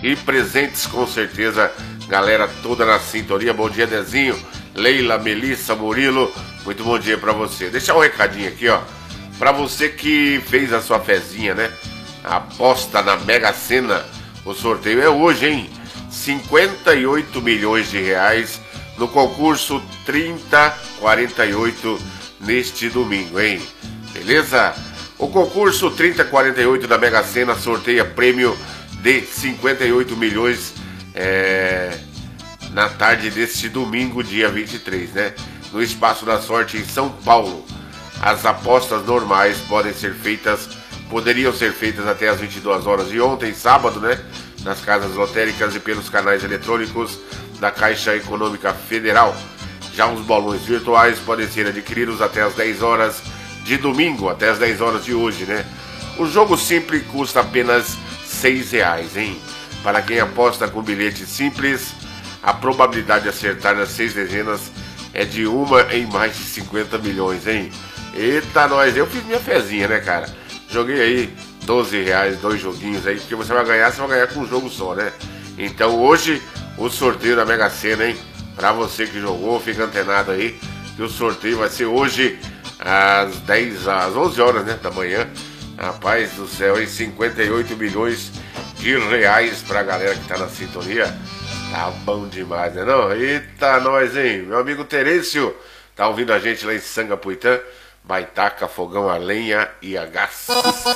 e presentes com certeza. Galera toda na sintonia. Bom dia, Dezinho, Leila, Melissa, Murilo. Muito bom dia pra você. Deixar um recadinho aqui, ó. Pra você que fez a sua fezinha, né? A aposta na Mega Sena. O sorteio é hoje, hein? 58 milhões de reais no concurso 3048 neste domingo, hein? Beleza? O concurso 3048 da Mega Sena sorteia prêmio de 58 milhões na tarde deste domingo, dia 23, né? No Espaço da Sorte em São Paulo. As apostas normais poderiam ser feitas até as 22 horas de ontem, sábado, né? Nas casas lotéricas e pelos canais eletrônicos da Caixa Econômica Federal. Já os balões virtuais podem ser adquiridos até as 10 horas de domingo, até as 10 horas de hoje, né? O jogo simples custa apenas R$6, hein? Para quem aposta com bilhete simples, a probabilidade de acertar nas 6 dezenas é de 1 em mais de 50 milhões, hein? Eita, nós! Eu fiz minha fezinha, né, cara? Joguei aí R$12, 2 joguinhos aí, porque você vai ganhar com um jogo só, né? Então hoje, o sorteio da Mega Sena, hein? Pra você que jogou, fica antenado aí, que o sorteio vai ser hoje às 11 horas, né, da manhã. Rapaz do céu, hein? 58 milhões de reais pra galera que tá na sintonia. Tá bom demais, né não? Eita, nós, hein? Meu amigo Terêncio tá ouvindo a gente lá em Sangapuitã. Baitaca, fogão a lenha e a gás.